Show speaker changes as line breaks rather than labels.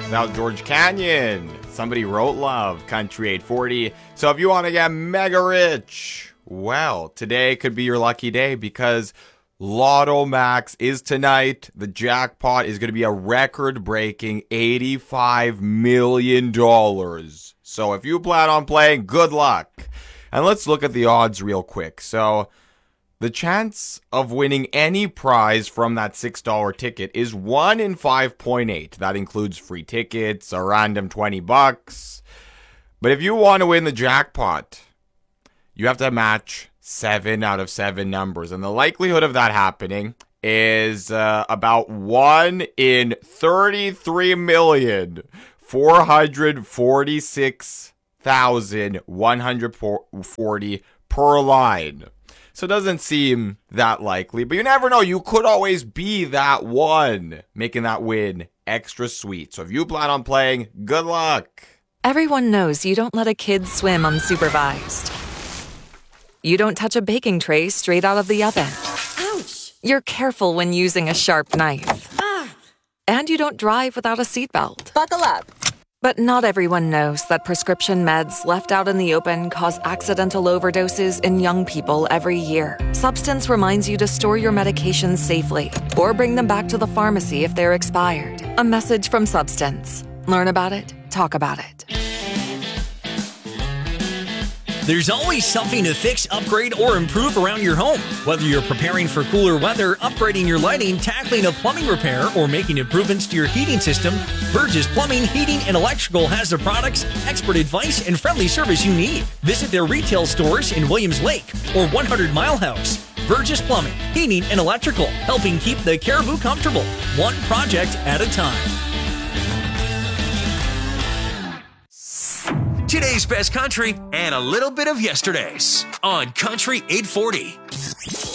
That was George Canyon. Somebody wrote Love, Country 840. So if you want to get mega rich, well, today could be your lucky day because Lotto Max is tonight. The jackpot is going to be a record-breaking $85 million. So if you plan on playing, good luck. And let's look at the odds real quick. So the chance of winning any prize from that $6 ticket is 1 in 5.8. That includes free tickets, a random $20. But if you want to win the jackpot, you have to match 7 out of 7 numbers. And the likelihood of that happening is about 1 in 33,446,140 per line. So it doesn't seem that likely, but you never know. You could always be that one, making that win extra sweet. So if you plan on playing, good luck.
Everyone knows you don't let a kid swim unsupervised. You don't touch a baking tray straight out of the oven.
Ouch!
You're careful when using a sharp knife. And you don't drive without a seatbelt.
Buckle up.
But not everyone knows that prescription meds left out in the open cause accidental overdoses in young people every year. Substance reminds you to store your medications safely or bring them back to the pharmacy if they're expired. A message from Substance. Learn about it, talk about it.
There's always something to fix, upgrade, or improve around your home. Whether you're preparing for cooler weather, upgrading your lighting, tackling a plumbing repair, or making improvements to your heating system, Burgess Plumbing, Heating, and Electrical has the products, expert advice, and friendly service you need. Visit their retail stores in Williams Lake or 100 Mile House. Burgess Plumbing, Heating, and Electrical, helping keep the Caribou comfortable, one project at a time. Today's best country and a little bit of yesterday's on Country 840.